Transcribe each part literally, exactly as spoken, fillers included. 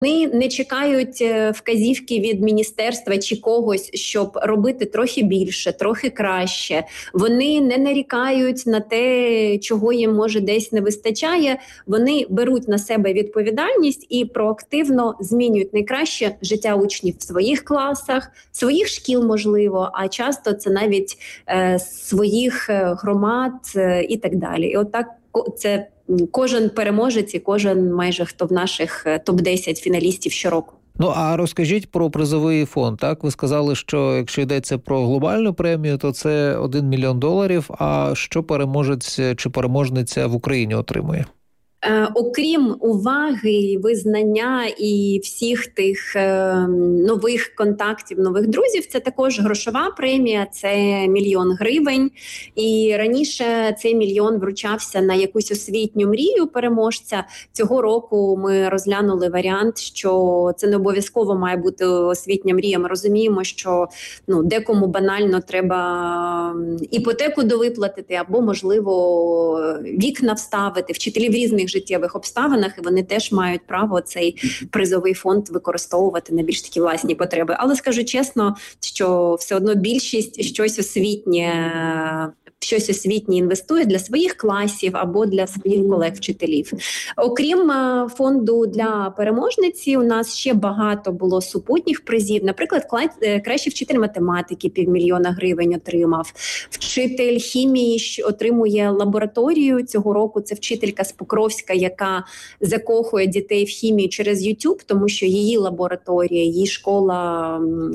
Вони не чекають вказівки від міністерства чи когось, щоб робити трохи більше, трохи краще. Вони не нарікають на те, чого їм, може, десь не вистачає. Вони беруть на себе відповідальність і проактивно змінюють найкраще життя учнів в своїх класах, своїх шкіл, можливо, а часто це навіть е, своїх громад е, і так далі. І отак це кожен переможець і кожен майже хто в наших топ десять фіналістів щороку. Ну, а розкажіть про призовий фонд. Так, ви сказали, що якщо йдеться про глобальну премію, то це один мільйон доларів, а що переможець чи переможниця в Україні отримує? Е, окрім уваги, визнання і всіх тих е, нових контактів, нових друзів, це також грошова премія, це мільйон гривень. І раніше цей мільйон вручався на якусь освітню мрію переможця. Цього року ми розглянули варіант, що це не обов'язково має бути освітня мрія. Ми розуміємо, що ну, декому банально треба іпотеку довиплатити або, можливо, вікна вставити, вчителі в різних життєвих обставинах, і вони теж мають право цей призовий фонд використовувати на більш такі власні потреби. Але скажу чесно, що все одно більшість щось освітнє, щось освітнє інвестує для своїх класів або для своїх колег-вчителів. Окрім фонду для переможниці, у нас ще багато було супутніх призів. Наприклад, кращий вчитель математики півмільйона гривень отримав. Вчитель хімії отримує лабораторію. Цього року це вчителька з Покровська, яка закохує дітей в хімію через YouTube, тому що її лабораторія, її школа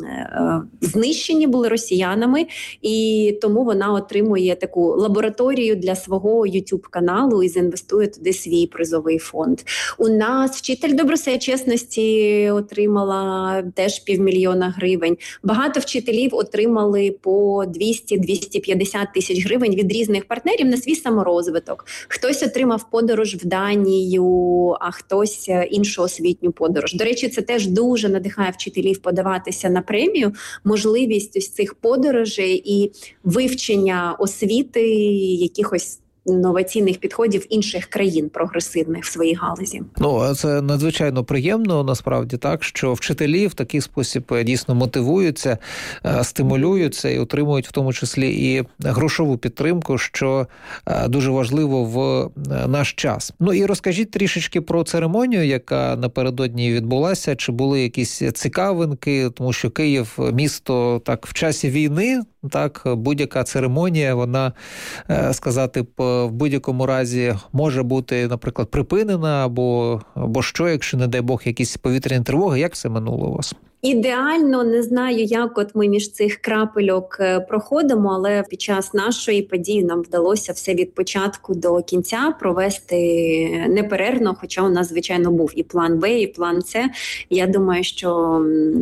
е, знищені були росіянами, і тому вона отримує таку лабораторію для свого YouTube-каналу і заінвестує туди свій призовий фонд. У нас вчитель добросовчесності отримала теж півмільйона гривень. Багато вчителів отримали по двісті - двісті п'ятдесят тисяч гривень від різних партнерів на свій саморозвиток. Хтось отримав подорож в Данію, а хтось іншу освітню подорож. До речі, це теж дуже надихає вчителів подаватися на премію. Можливість ось цих подорожей і вивчення освіти, якихось інноваційних підходів інших країн прогресивних в своїй галузі. Ну, це надзвичайно приємно, насправді, так, що вчителі в такий спосіб дійсно мотивуються, стимулюються і отримують в тому числі і грошову підтримку, що дуже важливо в наш час. Ну і розкажіть трішечки про церемонію, яка напередодні відбулася, чи були якісь цікавинки, тому що Київ – місто так в часі війни, так, будь-яка церемонія, вона, сказати, в будь-якому разі може бути, наприклад, припинена, або, або що, якщо, не дай Бог, якісь повітряні тривоги. Як це минуло у вас? Ідеально, не знаю, як от ми між цих крапельок проходимо, але під час нашої події нам вдалося все від початку до кінця провести неперервно, хоча у нас, звичайно, був і план Б, і план С. Я думаю, що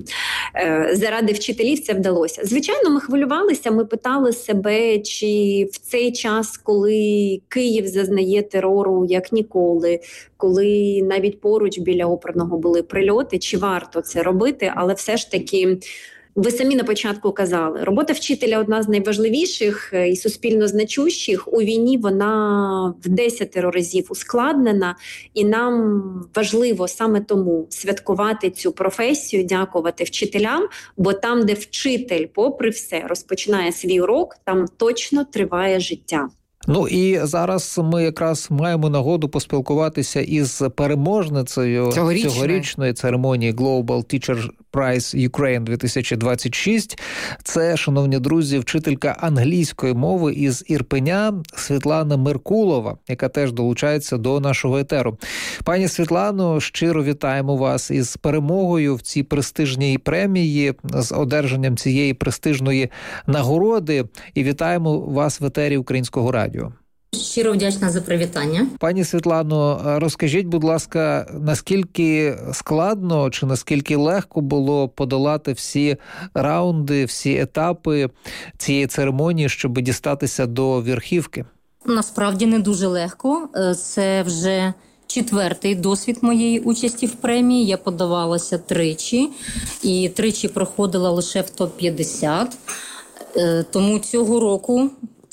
е, заради вчителів це вдалося. Звичайно, ми хвилювалися, ми питали себе, чи в цей час, коли Київ зазнає терору як ніколи, коли навіть поруч біля оперного були прильоти, чи варто це робити, але все ж таки, ви самі на початку казали, робота вчителя одна з найважливіших і суспільно значущих. У війні вона в десятеро разів ускладнена, і нам важливо саме тому святкувати цю професію, дякувати вчителям, бо там, де вчитель, попри все, розпочинає свій урок, там точно триває життя. Ну і зараз ми якраз маємо нагоду поспілкуватися із переможницею Цьогорічної, цьогорічної церемонії Global Teacher Prize Ukraine дві тисячі двадцять шість. Це, шановні друзі, вчителька англійської мови із Ірпеня Світлана Меркулова, яка теж долучається до нашого етеру. Пані Світлано, щиро вітаємо вас із перемогою в цій престижній премії, з одержанням цієї престижної нагороди, і вітаємо вас в етері Українського радіо. Щиро вдячна за привітання. Пані Світлано, розкажіть, будь ласка, наскільки складно чи наскільки легко було подолати всі раунди, всі етапи цієї церемонії, щоб дістатися до верхівки? Насправді не дуже легко. Це вже четвертий досвід моєї участі в премії. Я подавалася тричі і тричі проходила лише в топ п'ятдесят. Тому цього року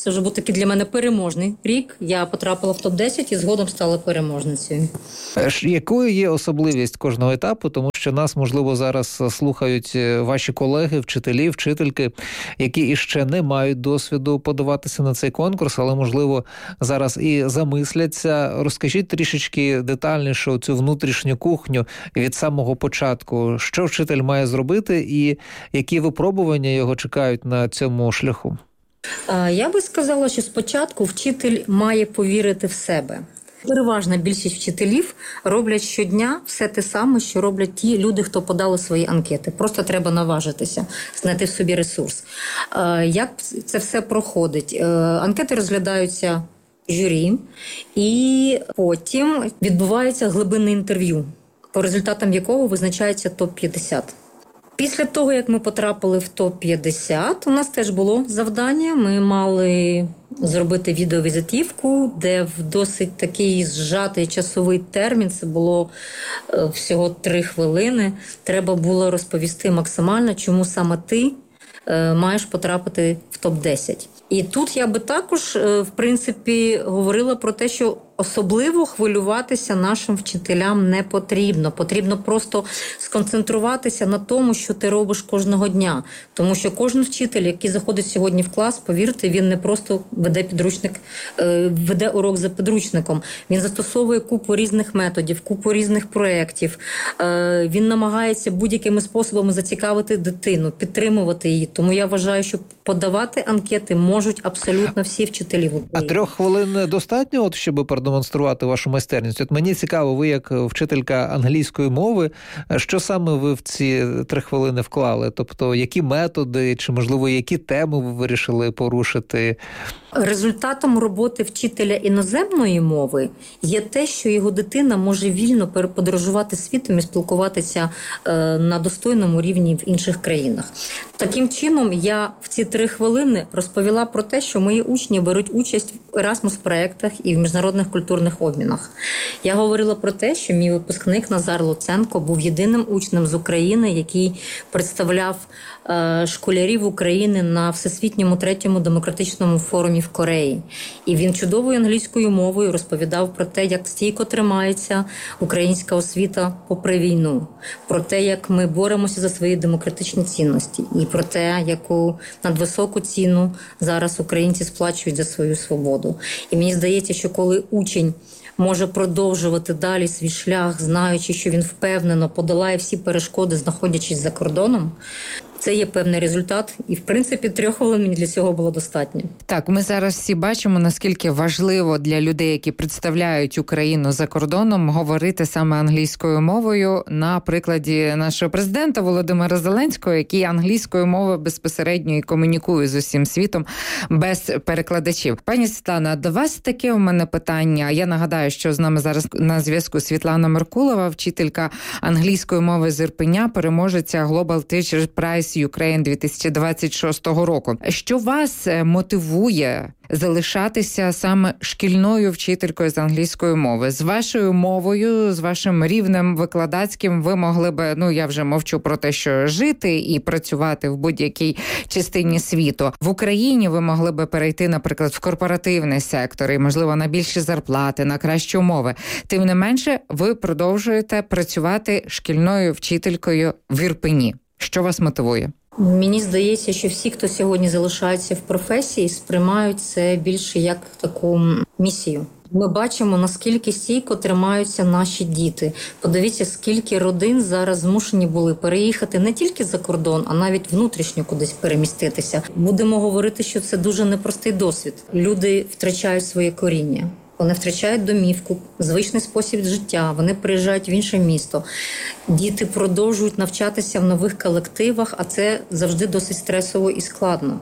Це вже був такий для мене переможний рік. Я потрапила в топ десять і згодом стала переможницею. Якою є особливість кожного етапу? Тому що нас, можливо, зараз слухають ваші колеги, вчителі, вчительки, які іще не мають досвіду подаватися на цей конкурс, але, можливо, зараз і замисляться. Розкажіть трішечки детальніше цю внутрішню кухню від самого початку. Що вчитель має зробити і які випробування його чекають на цьому шляху? Я би сказала, що спочатку вчитель має повірити в себе. Переважна більшість вчителів роблять щодня все те саме, що роблять ті люди, хто подали свої анкети. Просто треба наважитися, знайти в собі ресурс. Як це все проходить? Анкети розглядаються журі, і потім відбувається глибинне інтерв'ю, по результатам якого визначається топ п'ятдесят. Після того, як ми потрапили в топ п'ятдесят, у нас теж було завдання. Ми мали зробити відеовізитівку, де в досить такий зжатий часовий термін, це було всього три хвилини, треба було розповісти максимально, чому саме ти маєш потрапити в топ десять. І тут я би також, в принципі, говорила про те, що особливо хвилюватися нашим вчителям не потрібно. Потрібно просто сконцентруватися на тому, що ти робиш кожного дня. Тому що кожен вчитель, який заходить сьогодні в клас, повірте, він не просто веде підручник, веде урок за підручником. Він застосовує купу різних методів, купу різних проєктів. Він намагається будь-якими способами зацікавити дитину, підтримувати її. Тому я вважаю, що подавати анкети можуть абсолютно всі вчителі в Україні. А трьох хвилин достатньо, от, щоб продемонструвати вашу майстерність? От мені цікаво, ви як вчителька англійської мови, що саме ви в ці три хвилини вклали? Тобто, які методи, чи, можливо, які теми ви вирішили порушити? Результатом роботи вчителя іноземної мови є те, що його дитина може вільно подорожувати світом і спілкуватися е, на достойному рівні в інших країнах. Таким чином, я в ці три хвилини розповіла про те, що мої учні беруть участь в Erasmus-проєктах і в міжнародних культурних обмінах. Я говорила про те, що мій випускник Назар Луценко був єдиним учнем з України, який представляв е, школярів України на Всесвітньому третьому демократичному форумі в Кореї. І він чудовою англійською мовою розповідав про те, як стійко тримається українська освіта попри війну, про те, як ми боремося за свої демократичні цінності, і про те, яку надвисоку ціну зараз українці сплачують за свою свободу. І мені здається, що коли учень може продовжувати далі свій шлях, знаючи, що він впевнено подолає всі перешкоди, знаходячись за кордоном, це є певний результат, і, в принципі, трьох хвилин мені для цього було достатньо. Так, ми зараз всі бачимо, наскільки важливо для людей, які представляють Україну за кордоном, говорити саме англійською мовою. На прикладі нашого президента Володимира Зеленського, який англійською мовою безпосередньо і комунікує з усім світом без перекладачів. Пані Світлана, до вас таке у мене питання. Я нагадаю, що з нами зараз на зв'язку Світлана Меркулова, вчителька англійської мови з Ірпеня, переможеця Global Teacher Prize Ukraine дві тисячі двадцять шостого року. Що вас мотивує залишатися саме шкільною вчителькою з англійської мови? З вашою мовою, з вашим рівнем викладацьким ви могли би, ну я вже мовчу про те, що жити і працювати в будь-якій частині світу. В Україні ви могли би перейти, наприклад, в корпоративний сектор і, можливо, на більші зарплати, на кращі умови. Тим не менше, ви продовжуєте працювати шкільною вчителькою в Ірпені. Що вас мотивує? Мені здається, що всі, хто сьогодні залишається в професії, сприймають це більше як таку місію. Ми бачимо, наскільки стійко тримаються наші діти. Подивіться, скільки родин зараз змушені були переїхати не тільки за кордон, а навіть внутрішньо кудись переміститися. Будемо говорити, що це дуже непростий досвід. Люди втрачають своє коріння. Вони втрачають домівку, звичний спосіб життя, вони приїжджають в інше місто. Діти продовжують навчатися в нових колективах, а це завжди досить стресово і складно.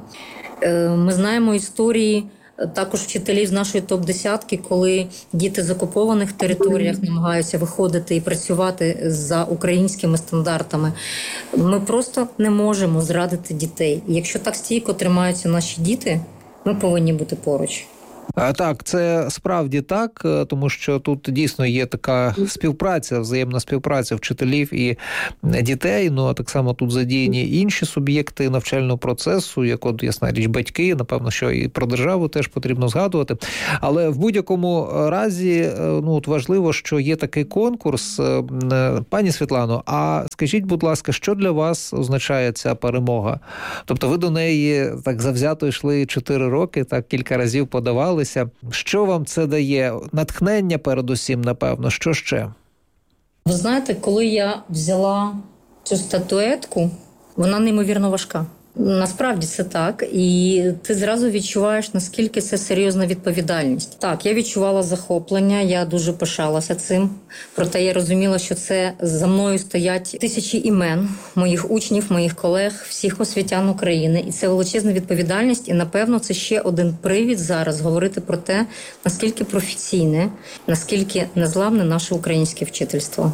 Ми знаємо історії також вчителів з нашої топ-десятки, коли діти з окупованих територіях намагаються виходити і працювати за українськими стандартами. Ми просто не можемо зрадити дітей. І якщо так стійко тримаються наші діти, ми повинні бути поруч. Так, це справді так, тому що тут дійсно є така співпраця, взаємна співпраця вчителів і дітей, ну а так само тут задіяні інші суб'єкти навчального процесу, як от, ясна річ, батьки, напевно, що і про державу теж потрібно згадувати. Але в будь-якому разі, ну, от важливо, що є такий конкурс. Пані Світлано, а скажіть, будь ласка, що для вас означає ця перемога? Тобто ви до неї так завзято йшли чотири роки, так кілька разів подавалися. Що вам це дає? Натхнення передусім, напевно. Що ще? Ви знаєте, коли я взяла цю статуетку, вона неймовірно важка. Насправді це так, і ти зразу відчуваєш, наскільки це серйозна відповідальність. Так, я відчувала захоплення, я дуже пишалася цим, проте я розуміла, що це за мною стоять тисячі імен моїх учнів, моїх колег, всіх освітян України, і це величезна відповідальність, і, напевно, це ще один привід зараз говорити про те, наскільки професійне, наскільки незламне наше українське вчительство.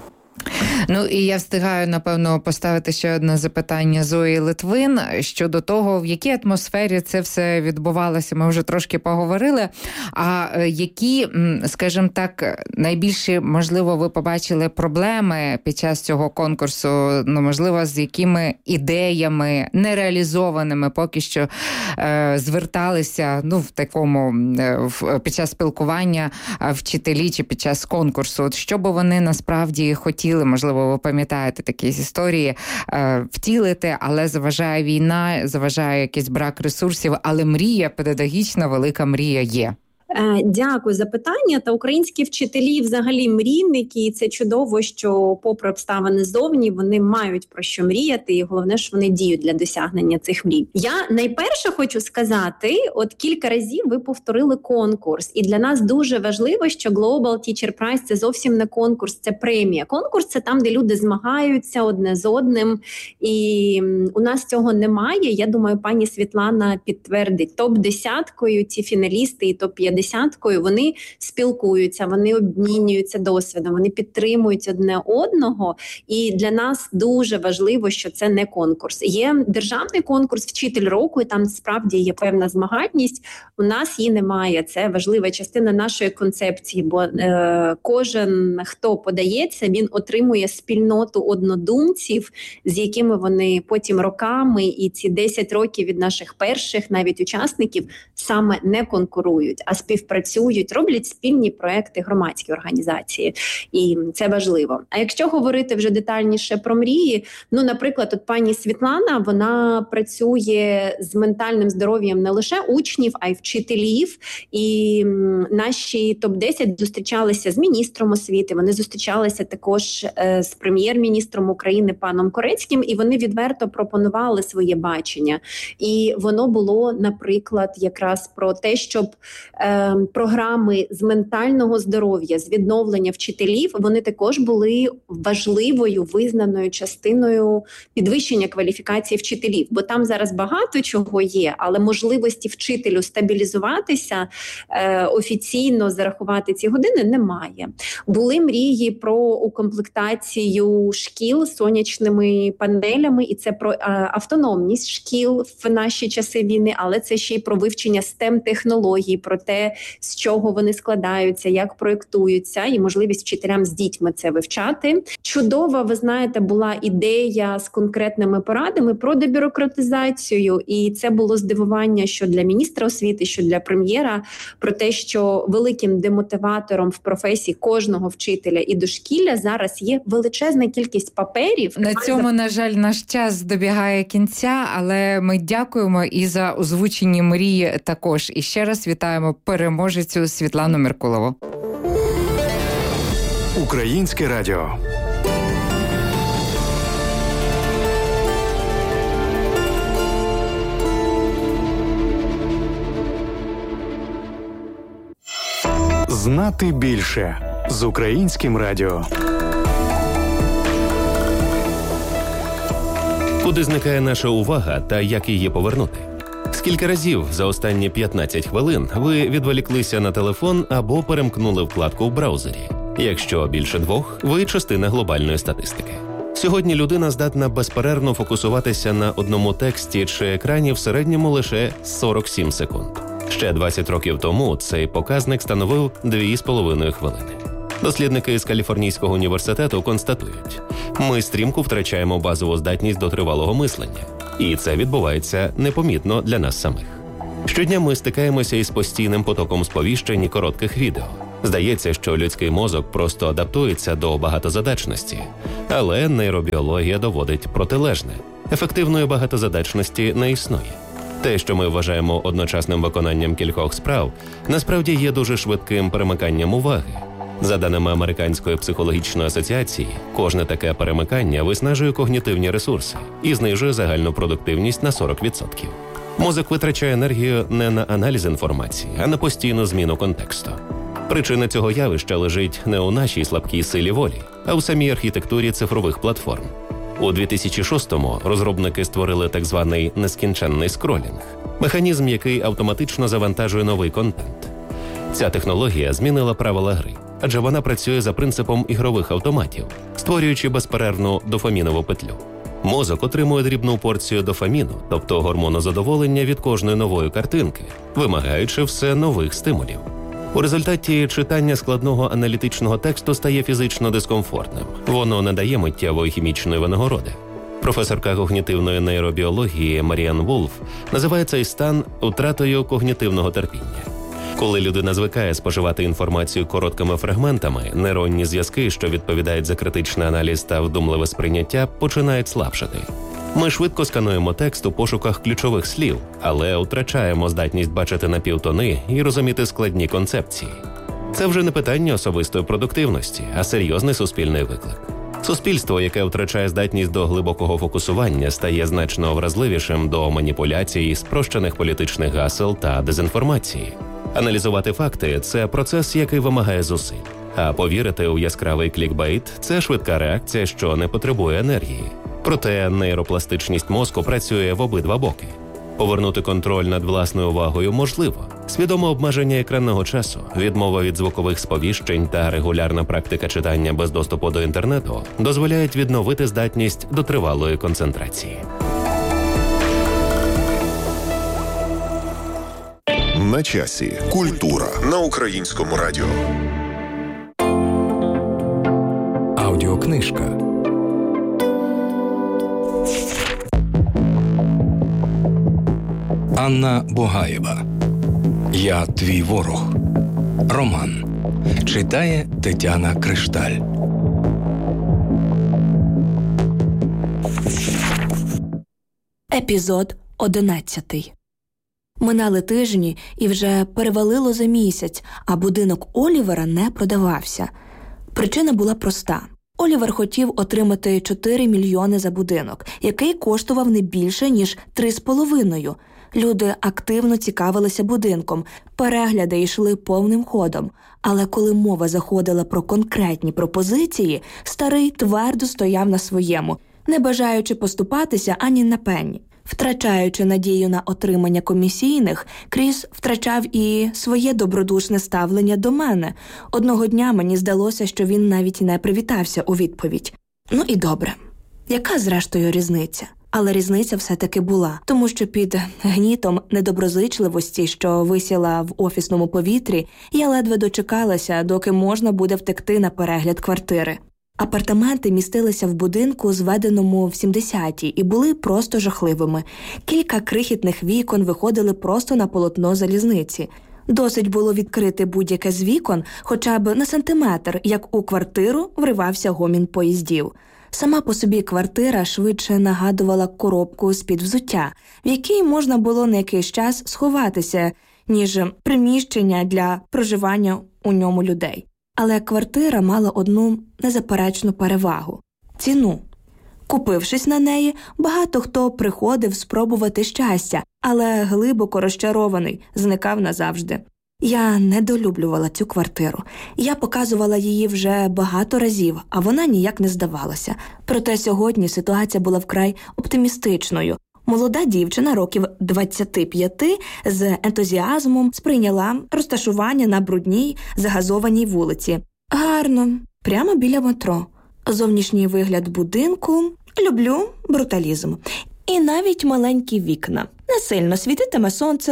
Ну і я встигаю, напевно, поставити ще одне запитання Зої Литвин щодо того, в якій атмосфері це все відбувалося. Ми вже трошки поговорили. А які, скажімо так, найбільші, можливо, ви побачили проблеми під час цього конкурсу, ну, можливо, з якими ідеями нереалізованими поки що е, зверталися, ну, в такому, в, під час спілкування вчителі чи під час конкурсу? От що би вони насправді хотіли, можливо, ви пам'ятаєте такі історії, втілити, але заважає війна, заважає якийсь брак ресурсів, але мрія, педагогічна велика мрія є. Дякую за питання. Та українські вчителі взагалі мрійники, і це чудово, що попри обставини зовні вони мають про що мріяти, і головне, що вони діють для досягнення цих мрій. Я найперше хочу сказати, от кілька разів ви повторили конкурс, і для нас дуже важливо, що Global Teacher Prize – це зовсім не конкурс, це премія. Конкурс – це там, де люди змагаються одне з одним, і у нас цього немає. Я думаю, пані Світлана підтвердить. Топ-десяткою ці фіналісти і топ-п'ятдесяткою вони спілкуються, вони обмінюються досвідом, вони підтримують одне одного. І для нас дуже важливо, що це не конкурс. Є державний конкурс «Вчитель року», і там справді є певна змагальність. У нас її немає. Це важлива частина нашої концепції, бо е, кожен, хто подається, він отримує спільноту однодумців, з якими вони потім роками, і ці десять років від наших перших навіть учасників саме не конкурують, а співпрацюють, роблять спільні проекти, громадські організації. І це важливо. А якщо говорити вже детальніше про мрії, ну, наприклад, от пані Світлана, вона працює з ментальним здоров'ям не лише учнів, а й вчителів. І наші топ десять зустрічалися з міністром освіти, вони зустрічалися також е, з прем'єр-міністром України паном Корецьким, і вони відверто пропонували своє бачення. І воно було, наприклад, якраз про те, щоб е, програми з ментального здоров'я, з відновлення вчителів, вони також були важливою, визнаною частиною підвищення кваліфікації вчителів. Бо там зараз багато чого є, але можливості вчителю стабілізуватися, е, офіційно зарахувати ці години немає. Були мрії про укомплектацію шкіл сонячними панелями, і це про е, автономність шкіл в наші часи війни, але це ще й про вивчення стем-технологій, про те, з чого вони складаються, як проєктуються, і можливість вчителям з дітьми це вивчати. Чудова, ви знаєте, була ідея з конкретними порадами про дебюрократизацію, і це було здивування, що для міністра освіти, що для прем'єра, про те, що великим демотиватором в професії кожного вчителя і дошкілля зараз є величезна кількість паперів. На цьому, на жаль, наш час добігає кінця, але ми дякуємо і за озвучені мрії також. І ще раз вітаємо переможецю Світлану Меркулову. Українське радіо. Знати більше з Українським радіо. Куди зникає наша увага та як її повернути? Скільки разів за останні п'ятнадцять хвилин ви відволіклися на телефон або перемкнули вкладку в браузері? Якщо більше двох, ви частина глобальної статистики. Сьогодні людина здатна безперервно фокусуватися на одному тексті чи екрані в середньому лише сорок сім секунд. Ще двадцять років тому цей показник становив дві з половиною хвилини. Дослідники з Каліфорнійського університету констатують, ми стрімко втрачаємо базову здатність до тривалого мислення. І це відбувається непомітно для нас самих. Щодня ми стикаємося із постійним потоком сповіщень і коротких відео. Здається, що людський мозок просто адаптується до багатозадачності. Але нейробіологія доводить протилежне. Ефективної багатозадачності не існує. Те, що ми вважаємо одночасним виконанням кількох справ, насправді є дуже швидким перемиканням уваги. За даними Американської психологічної асоціації, кожне таке перемикання виснажує когнітивні ресурси і знижує загальну продуктивність на сорок відсотків. Мозок витрачає енергію не на аналіз інформації, а на постійну зміну контексту. Причина цього явища лежить не у нашій слабкій силі волі, а у самій архітектурі цифрових платформ. У дві тисячі шостому розробники створили так званий нескінченний скролінг – механізм, який автоматично завантажує новий контент. Ця технологія змінила правила гри, адже вона працює за принципом ігрових автоматів, створюючи безперервну дофамінову петлю. Мозок отримує дрібну порцію дофаміну, тобто гормону задоволення від кожної нової картинки, вимагаючи все нових стимулів. У результаті читання складного аналітичного тексту стає фізично дискомфортним. Воно не дає миттєвої хімічної винагороди. Професорка когнітивної нейробіології Маріан Вулф називає цей стан втратою когнітивного терпіння. Коли людина звикає споживати інформацію короткими фрагментами, нейронні зв'язки, що відповідають за критичний аналіз та вдумливе сприйняття, починають слабшати. Ми швидко скануємо текст у пошуках ключових слів, але втрачаємо здатність бачити напівтони і розуміти складні концепції. Це вже не питання особистої продуктивності, а серйозний суспільний виклик. Суспільство, яке втрачає здатність до глибокого фокусування, стає значно вразливішим до маніпуляцій, спрощених політичних гасел та дезінформації. Аналізувати факти – це процес, який вимагає зусиль. А повірити у яскравий клікбейт – це швидка реакція, що не потребує енергії. Проте нейропластичність мозку працює в обидва боки. Повернути контроль над власною увагою можливо. Свідоме обмеження екранного часу, відмова від звукових сповіщень та регулярна практика читання без доступу до інтернету дозволяють відновити здатність до тривалої концентрації. На часі. Культура на Українському радіо. Аудіокнижка. Анна Богаєва. Я твій ворог. Роман. Читає Тетяна Кришталь. Епізод одинадцятий. Минали тижні і вже перевалило за місяць, а будинок Олівера не продавався. Причина була проста. Олівер хотів отримати чотири мільйони за будинок, який коштував не більше, ніж три з половиною. Люди активно цікавилися будинком, перегляди йшли повним ходом. Але коли мова заходила про конкретні пропозиції, старий твердо стояв на своєму, не бажаючи поступатися ані на пенні. Втрачаючи надію на отримання комісійних, Кріс втрачав і своє добродушне ставлення до мене. Одного дня мені здалося, що він навіть не привітався у відповідь. Ну і добре. Яка зрештою різниця? Але різниця все-таки була, тому що під гнітом недоброзичливості, що висіла в офісному повітрі, я ледве дочекалася, доки можна буде втекти на перегляд квартири. Апартаменти містилися в будинку, зведеному в сімдесяті, і були просто жахливими. Кілька крихітних вікон виходили просто на полотно залізниці. Досить було відкрити будь-яке з вікон, хоча б на сантиметр, як у квартиру вривався гомін поїздів. Сама по собі квартира швидше нагадувала коробку з-під взуття, в якій можна було на якийсь час сховатися, ніж приміщення для проживання у ньому людей. Але квартира мала одну незаперечну перевагу – ціну. Купившись на неї, багато хто приходив спробувати щастя, але глибоко розчарований, зникав назавжди. Я недолюблювала цю квартиру. Я показувала її вже багато разів, а вона ніяк не здавалася. Проте сьогодні ситуація була вкрай оптимістичною. Молода дівчина років двадцяти п'яти з ентузіазмом сприйняла розташування на брудній, загазованій вулиці. Гарно, прямо біля метро. Зовнішній вигляд будинку, люблю бруталізм. І навіть маленькі вікна. Не сильно світитиме сонце,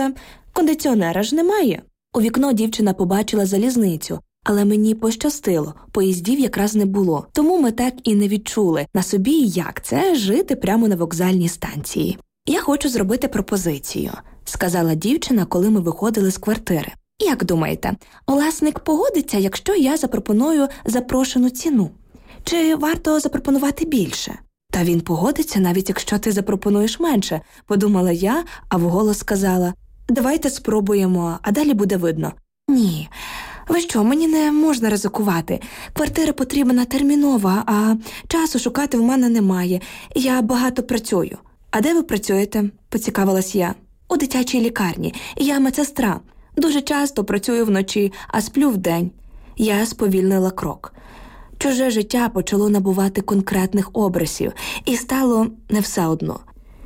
Кондиціонера ж немає. У вікно дівчина побачила залізницю, але мені пощастило, поїздів якраз не було. Тому ми так і не відчули на собі, як це жити прямо на вокзальній станції. «Я хочу зробити пропозицію», – сказала дівчина, коли ми виходили з квартири. «Як думаєте, власник погодиться, якщо я запропоную запрошену ціну? Чи варто запропонувати більше?» «Та він погодиться, навіть якщо ти запропонуєш менше», – подумала я, а вголос сказала: «Давайте спробуємо, а далі буде видно». «Ні, ви що, мені не можна ризикувати. Квартира потрібна термінова, а часу шукати в мене немає. Я багато працюю». «А де ви працюєте?» – поцікавилась я. «У дитячій лікарні. Я медсестра. Дуже часто працюю вночі, а сплю вдень». Я сповільнила крок. Чуже життя почало набувати конкретних образів, і стало не все одно.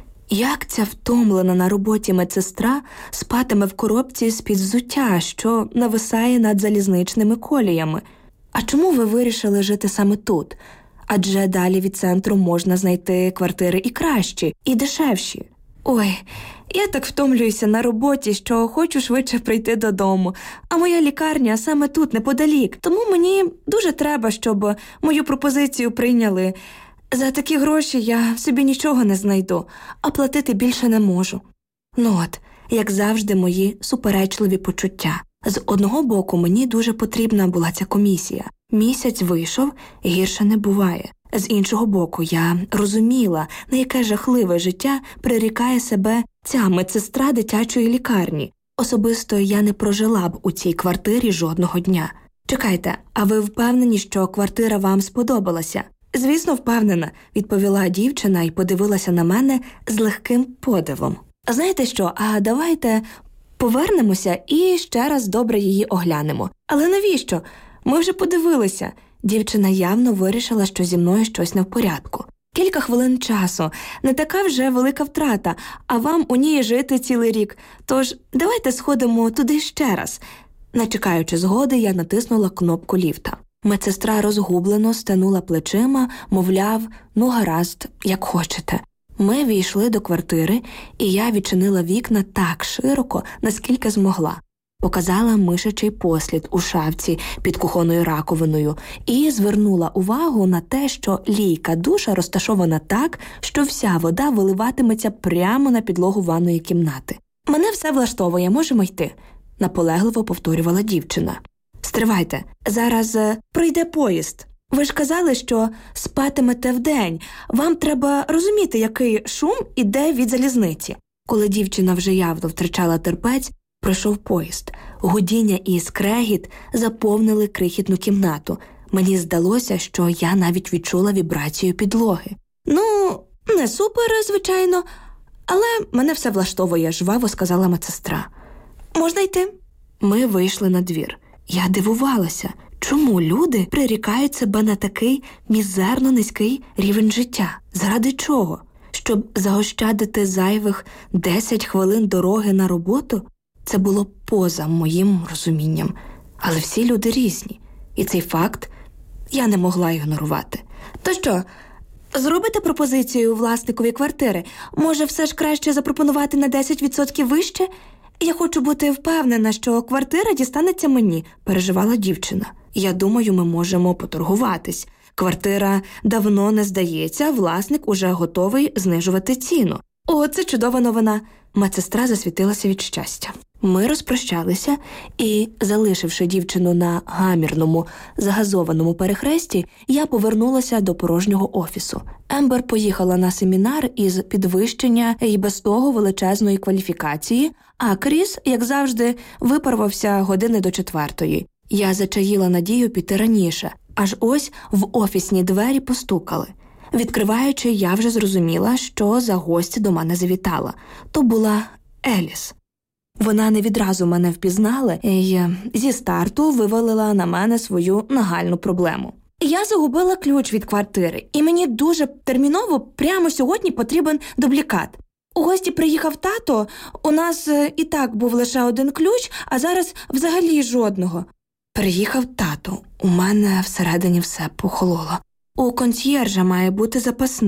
Як ця втомлена на роботі медсестра спатиме в коробці з-під взуття, що нависає над залізничними коліями? «А чому ви вирішили жити саме тут? Адже далі від центру можна знайти квартири і кращі, і дешевші». «Ой, я так втомлююся на роботі, що хочу швидше прийти додому. А моя лікарня саме тут, неподалік. Тому мені дуже треба, щоб мою пропозицію прийняли. За такі гроші я собі нічого не знайду, а платити більше не можу». Ну от, як завжди, мої суперечливі почуття. З одного боку, мені дуже потрібна була ця комісія. Місяць вийшов, гірше не буває. З іншого боку, я розуміла, на яке жахливе життя прирікає себе ця медсестра дитячої лікарні. Особисто я не прожила б у цій квартирі жодного дня. «Чекайте, а ви впевнені, що квартира вам сподобалася?» «Звісно, впевнена», – відповіла дівчина і подивилася на мене з легким подивом. «Знаєте що, а давайте повернемося і ще раз добре її оглянемо». «Але навіщо? Ми вже подивилися». Дівчина явно вирішила, що зі мною щось не в порядку. «Кілька хвилин часу. Не така вже велика втрата, а вам у ній жити цілий рік. Тож давайте сходимо туди ще раз». Не чекаючи згоди, я натиснула кнопку ліфта. Медсестра розгублено стенула плечима, мовляв, ну гаразд, як хочете. Ми війшли до квартири, і я відчинила вікна так широко, наскільки змогла. Показала мишачий послід у шафці під кухонною раковиною і звернула увагу на те, що лійка душа розташована так, що вся вода виливатиметься прямо на підлогу ванної кімнати. «Мене все влаштовує, можемо йти», – наполегливо повторювала дівчина. «Стривайте, зараз е, прийде поїзд. Ви ж казали, що спатимете вдень. Вам треба розуміти, який шум іде від залізниці». Коли дівчина вже явно втрачала терпець, пройшов поїзд. Гудіння і скрегіт заповнили крихітну кімнату. Мені здалося, що я навіть відчула вібрацію підлоги. «Ну, не супер, звичайно, але мене все влаштовує», – жваво сказала медсестра. «Можна йти?» Ми вийшли на двір. Я дивувалася, чому люди прирікають себе на такий мізерно низький рівень життя. Заради чого? Щоб заощадити зайвих десять хвилин дороги на роботу? Це було поза моїм розумінням. Але всі люди різні. І цей факт я не могла ігнорувати. «То що, зробите пропозицію власникові квартири? Може, все ж краще запропонувати на десять відсотків вище? Я хочу бути впевнена, що квартира дістанеться мені», – переживала дівчина. «Я думаю, ми можемо поторгуватись. Квартира давно не здається, власник уже готовий знижувати ціну». «О, це чудова новина!» Медсестра засвітилася від щастя. Ми розпрощалися і, залишивши дівчину на гамірному, загазованому перехресті, я повернулася до порожнього офісу. Ембер поїхала на семінар із підвищення і без того величезної кваліфікації, а Кріс, як завжди, випарвався години до четвертої. Я зачаїла надію піти раніше, аж ось в офісні двері постукали. Відкриваючи, я вже зрозуміла, що за гостя до мене завітала. То була Еліс. Вона не відразу мене впізнала і зі старту вивалила на мене свою нагальну проблему. Я загубила ключ від квартири, і мені дуже терміново прямо сьогодні потрібен дублікат. У гості приїхав тато, у нас і так був лише один ключ, а зараз взагалі жодного. Приїхав тато, у мене всередині все похололо. У консьєржа має бути запасний.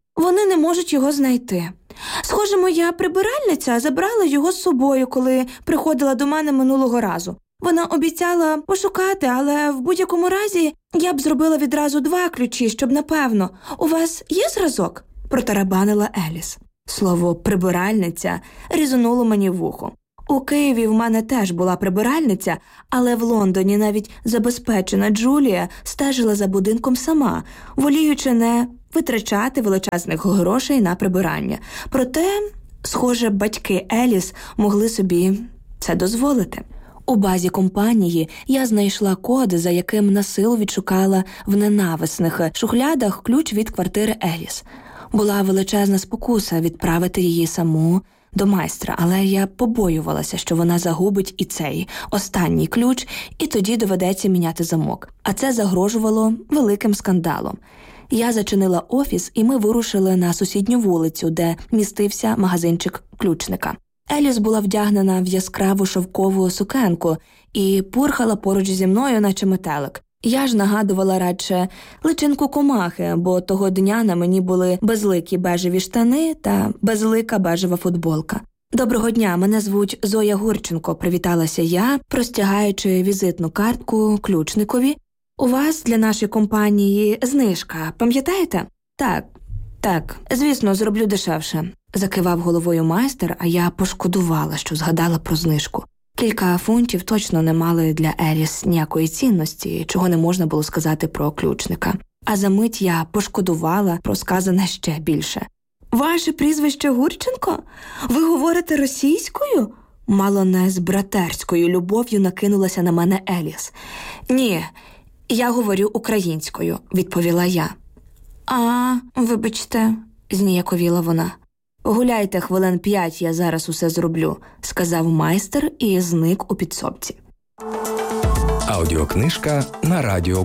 Вони не можуть його знайти. Схоже, моя прибиральниця забрала його з собою, коли приходила до мене минулого разу. Вона обіцяла пошукати, але в будь-якому разі я б зробила відразу два ключі, щоб напевно. У вас є зразок? Протарабанила Еліс. Слово «прибиральниця» різонуло мені в вухо. У Києві в мене теж була прибиральниця, але в Лондоні навіть забезпечена Джулія стежила за будинком сама, воліючи не витрачати величезних грошей на прибирання. Проте, схоже, батьки Еліс могли собі це дозволити. У базі компанії я знайшла код, за яким насилу відшукала в ненависних шухлядах ключ від квартири Еліс. Була величезна спокуса відправити її саму до майстра, але я побоювалася, що вона загубить і цей останній ключ, і тоді доведеться міняти замок. А це загрожувало великим скандалом. Я зачинила офіс, і ми вирушили на сусідню вулицю, де містився магазинчик ключника. Еліс була вдягнена в яскраву шовкову сукенку і пурхала поруч зі мною, наче метелик. Я ж нагадувала радше личинку комахи, бо того дня на мені були безликі бежеві штани та безлика бежева футболка. «Доброго дня, мене звуть Зоя Гурченко», – привіталася я, простягаючи візитну картку ключникові. «У вас для нашої компанії знижка, пам'ятаєте?» «Так, так, звісно, зроблю дешевше», – закивав головою майстер, а я пошкодувала, що згадала про знижку. Кілька фунтів точно не мали для Еліс ніякої цінності, чого не можна було сказати про ключника. А за мить я пошкодувала про сказане ще більше. «Ваше прізвище Гурченко? Ви говорите російською?» Мало не з братерською любов'ю накинулася на мене Еліс. «Ні, я говорю українською», – відповіла я. «А, вибачте», – зніяковіла вона. «Гуляйте хвилин п'ять, я зараз усе зроблю», – сказав майстер і зник у підсобці. Аудіокнижка на радіо.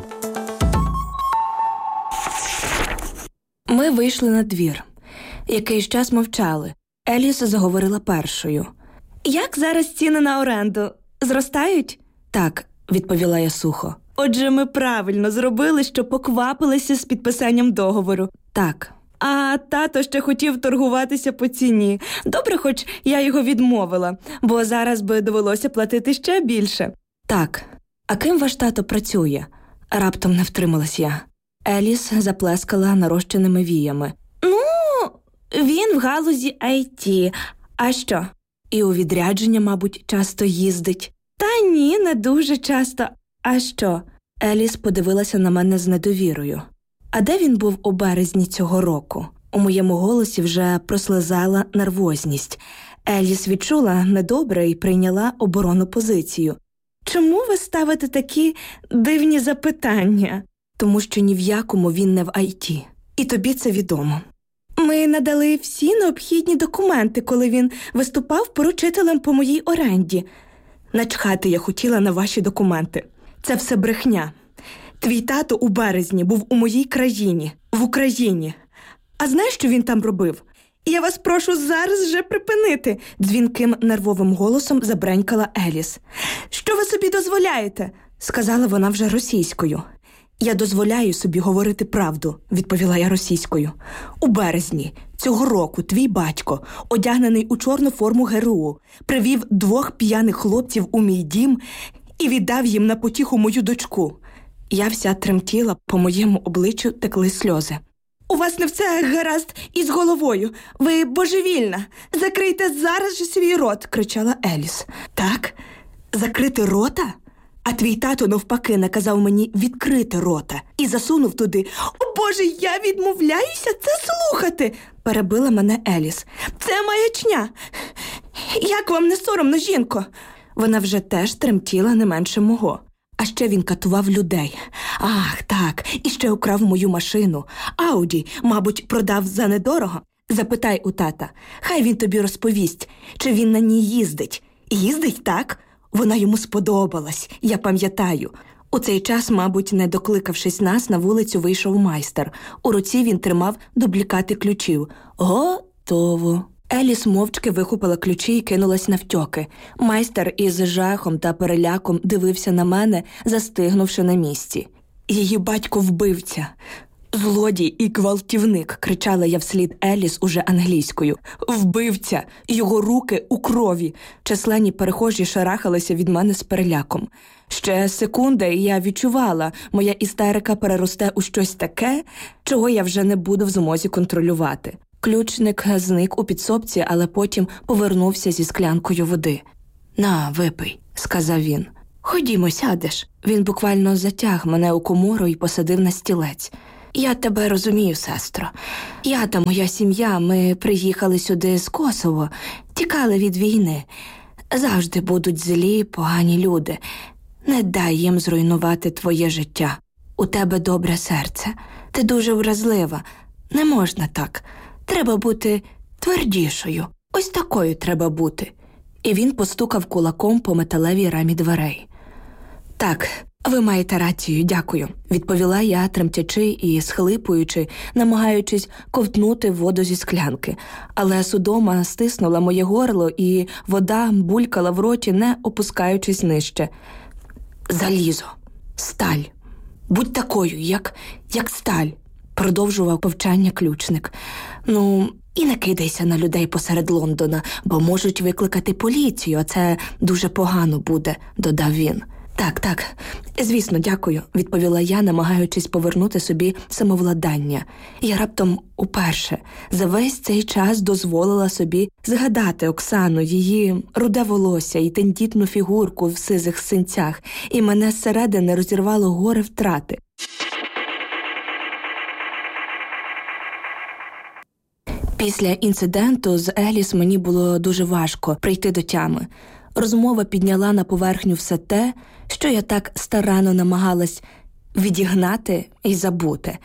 Ми вийшли на двір. Якийсь час мовчали. Еліс заговорила першою. «Як зараз ціни на оренду? Зростають?» «Так», – відповіла я сухо. «Отже, ми правильно зробили, що поквапилися з підписанням договору». «Так». «А тато ще хотів торгуватися по ціні. Добре, хоч я його відмовила, бо зараз би довелося платити ще більше». «Так. А ким ваш тато працює?» Раптом не втрималась я. Еліс заплескала нарощеними віями. «Ну, він в галузі ай ті. А що? І у відрядження, мабуть, часто їздить?» «Та ні, не дуже часто. А що?» Еліс подивилася на мене з недовірою. «А де він був у березні цього року?» У моєму голосі вже прослизала нервозність. Еліс відчула недобре і прийняла оборонну позицію. «Чому ви ставите такі дивні запитання?» «Тому що ні в якому він не в ай ті. І тобі це відомо. Ми надали всі необхідні документи, коли він виступав поручителем по моїй оренді. Начхати я хотіла на ваші документи. Це все брехня. Твій тато у березні був у моїй країні, в Україні. А знаєш, що він там робив? Я вас прошу зараз вже припинити!» Дзвінким нервовим голосом забренькала Еліс. «Що ви собі дозволяєте?» – сказала вона вже російською. «Я дозволяю собі говорити правду», – відповіла я російською. «У березні цього року твій батько, одягнений у чорну форму ГРУ, привів двох п'яних хлопців у мій дім і віддав їм на потіху мою дочку». Я вся тремтіла, по моєму обличчю текли сльози. «У вас не все гаразд із головою. Ви божевільна. Закрийте зараз же свій рот», – кричала Еліс. «Так? Закрити рота? А твій тато навпаки наказав мені відкрити рота і засунув туди. О, Боже, я відмовляюся це слухати!» – перебила мене Еліс. «Це маячня! Як вам не соромно, жінко?» Вона вже теж тремтіла не менше мого. А ще він катував людей. Ах, так, і ще украв мою машину. Ауді, мабуть, продав за недорого. Запитай у тата, хай він тобі розповість, чи він на ній їздить. Їздить, так? Вона йому сподобалась, я пам'ятаю. У цей час, мабуть, не докликавшись нас, на вулицю вийшов майстер. У руці він тримав дублікати ключів. Готово. Еліс мовчки вихопила ключі і кинулась навтьоки. Майстер із жахом та переляком дивився на мене, застигнувши на місці. «Її батько вбивця. «Злодій і гвалтівник!» – кричала я вслід Еліс уже англійською. «Вбивця! Його руки у крові!» Численні перехожі шарахалися від мене з переляком. Ще секунда, і я відчувала, моя істерика переросте у щось таке, чого я вже не буду в змозі контролювати. Ключник зник у підсобці, але потім повернувся зі склянкою води. «На, випий», – сказав він. «Ходімо, сядеш». Він буквально затяг мене у комору і посадив на стілець. «Я тебе розумію, сестро. Я та моя сім'я, ми приїхали сюди з Косово, тікали від війни. Завжди будуть злі, погані люди. Не дай їм зруйнувати твоє життя. У тебе добре серце. Ти дуже вразлива. Не можна так. Треба бути твердішою. Ось такою треба бути». І він постукав кулаком по металевій рамі дверей. «Так, ви маєте рацію, дякую», – відповіла я, тремтячи і схлипуючи, намагаючись ковтнути воду зі склянки. Але судома стиснула моє горло, і вода булькала в роті, не опускаючись нижче. «Залізо, сталь, будь такою, як, як сталь», – продовжував повчання ключник. «Ну, і не кидайся на людей посеред Лондона, бо можуть викликати поліцію, а це дуже погано буде», – додав він. «Так, так, звісно, дякую», – відповіла я, намагаючись повернути собі самовладання. Я раптом уперше за весь цей час дозволила собі згадати Оксану, її руде волосся і тендітну фігурку в сизих синцях, і мене зсередини розірвало горе втрати. Після інциденту з Еліс мені було дуже важко прийти до тями. Розмова підняла на поверхню все те, що я так старанно намагалась відігнати і забути.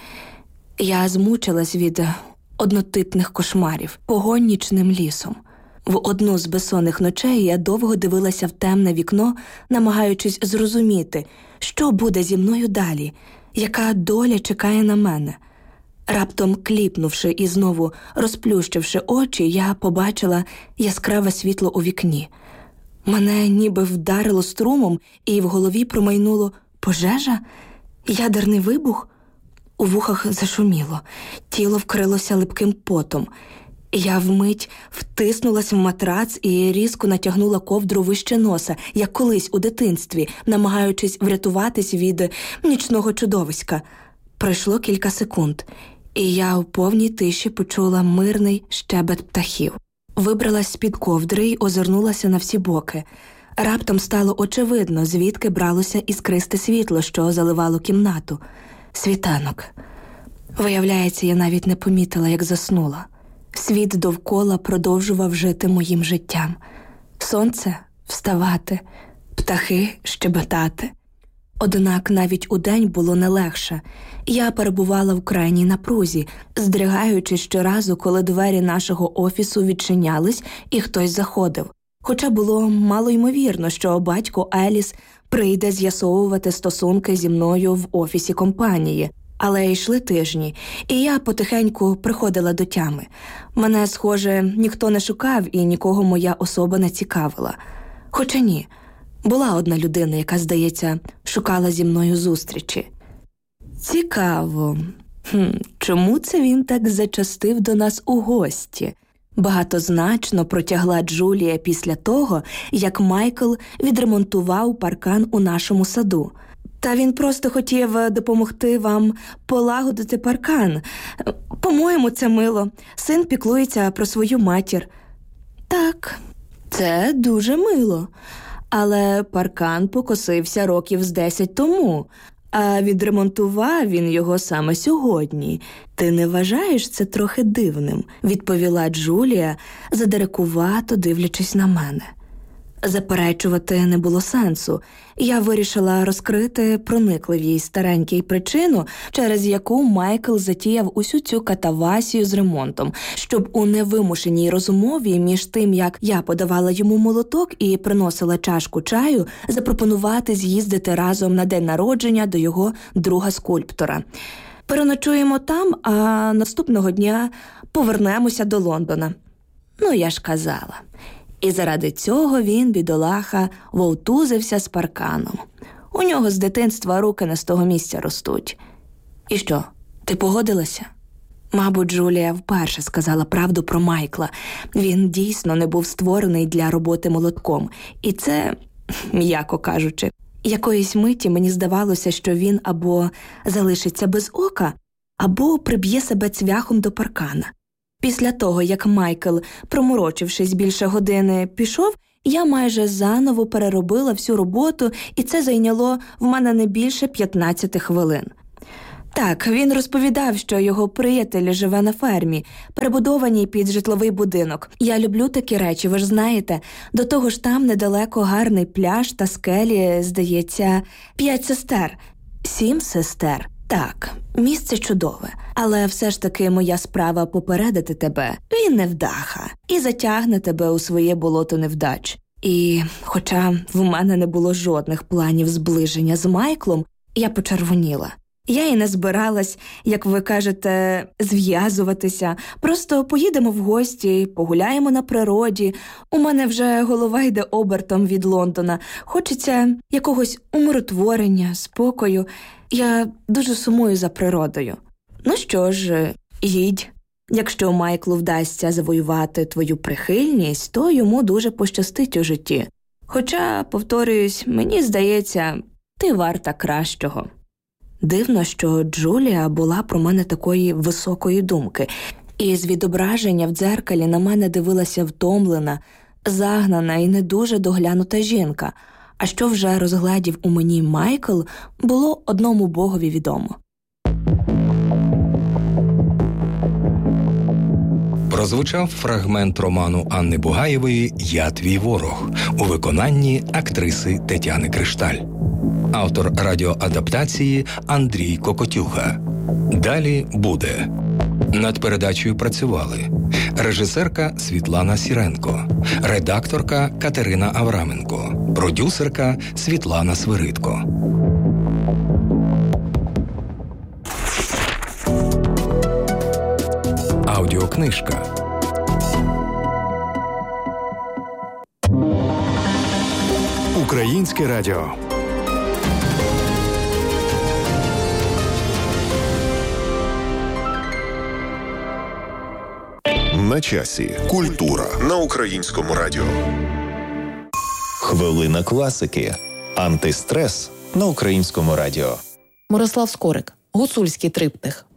Я змучилась від однотипних кошмарів, погонь нічним лісом. В одну з безсонних ночей я довго дивилася в темне вікно, намагаючись зрозуміти, що буде зі мною далі, яка доля чекає на мене. Раптом кліпнувши і знову розплющивши очі, я побачила яскраве світло у вікні. Мене ніби вдарило струмом, і в голові промайнуло пожежа, ядерний вибух. У вухах зашуміло, тіло вкрилося липким потом. Я вмить втиснулась в матрац і різко натягнула ковдру вище носа, як колись у дитинстві, намагаючись врятуватись від нічного чудовиська. Пройшло кілька секунд, і я у повній тиші почула мирний щебет птахів. Вибралась з-під ковдри й озирнулася на всі боки. Раптом стало очевидно, звідки бралося іскристе світло, що заливало кімнату. Світанок. Виявляється, я навіть не помітила, як заснула. Світ довкола продовжував жити моїм життям. Сонце вставати, птахи щебетати. Однак навіть удень було не легше. Я перебувала в крайній напрузі, здригаючись щоразу, коли двері нашого офісу відчинялись і хтось заходив. Хоча було малоймовірно, що батько Еліс прийде з'ясовувати стосунки зі мною в офісі компанії. Але йшли тижні, і я потихеньку приходила до тями. Мене, схоже, ніхто не шукав і нікого моя особа не цікавила. Хоча ні, була одна людина, яка, здається, шукала зі мною зустрічі. Цікаво, хм, чому це він так зачастив до нас у гості? Багатозначно протягла Джулія після того, як Майкл відремонтував паркан у нашому саду. Та він просто хотів допомогти вам полагодити паркан. По-моєму, це мило. Син піклується про свою матір. Так, це дуже мило. Але паркан покосився років з десять тому, а відремонтував він його саме сьогодні. Ти не вважаєш це трохи дивним? Відповіла Джулія, задирикувато дивлячись на мене. Заперечувати не було сенсу. Я вирішила розкрити проникливій старенькій причину, через яку Майкл затіяв усю цю катавасію з ремонтом, щоб у невимушеній розмові між тим, як я подавала йому молоток і приносила чашку чаю, запропонувати з'їздити разом на день народження до його друга-скульптора. Переночуємо там, а наступного дня повернемося до Лондона. Ну, я ж казала. І заради цього він, бідолаха, вовтузився з парканом. У нього з дитинства руки не з того місця ростуть. І що, Ти погодилася? Мабуть, Джулія вперше сказала правду про Майкла. Він дійсно не був створений для роботи молотком. І це, м'яко кажучи, якоїсь миті мені здавалося, що він або залишиться без ока, або приб'є себе цвяхом до паркана. Після того, як Майкл, проморочившись більше години, пішов, я майже заново переробила всю роботу, і це зайняло в мене не більше п'ятнадцяти хвилин. Так, він розповідав, що його приятель живе на фермі, перебудованій під житловий будинок. Я люблю такі речі, ви ж знаєте. До того ж там недалеко гарний пляж та скелі, здається, п'ять сестер. Сім сестер. Так, місце чудове. Але все ж таки моя справа попередити тебе. Він невдаха і затягне тебе у своє болото невдач. І, хоча в мене не було жодних планів зближення з Майклом, я почервоніла. Я і не збиралась, як ви кажете, зв'язуватися. Просто поїдемо в гості, погуляємо на природі. У мене вже голова йде обертом від Лондона. Хочеться якогось умиротворення, спокою. Я дуже сумую за природою. Ну що ж, їдь. Якщо Майклу вдасться завоювати твою прихильність, то йому дуже пощастить у житті. Хоча, повторююсь, мені здається, ти варта кращого. Дивно, що Джулія була про мене такої високої думки. І з відображення в дзеркалі на мене дивилася втомлена, загнана і не дуже доглянута жінка. А що вже розгладів у мені Майкл, було одному Богові відомо. Прозвучав фрагмент роману Анни Бугаєвої «Я твій ворог» у виконанні актриси Тетяни Кришталь. Автор радіоадаптації Андрій Кокотюха. Далі буде. Над передачею працювали режисерка Світлана Сіренко, редакторка Катерина Авраменко, продюсерка Світлана Свиридко. Аудіокнижка. Українське радіо. На часі. Культура на Українському радіо. Хвилина класики. Антистрес на Українському радіо. Мирослав Скорик. Гуцульський триптих.